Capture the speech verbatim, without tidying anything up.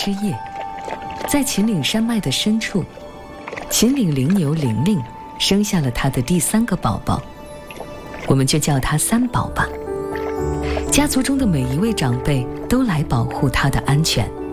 之夜，在秦岭山脉的深处，秦岭灵牛玲玲生下了她的第三个宝宝，我们就叫她三宝吧。家族中的每一位长辈都来保护她的安全。